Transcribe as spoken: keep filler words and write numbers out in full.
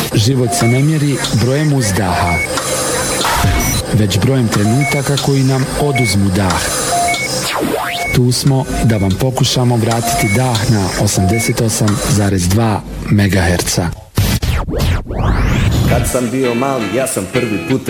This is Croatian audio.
Život se ne mjeri brojem uzdaha, već brojem trenutaka koji nam oduzmu dah. Tu smo da vam pokušamo vratiti dah na osamdeset osam zarez dva megaherca. Kad sam bio mali, ja sam prvi put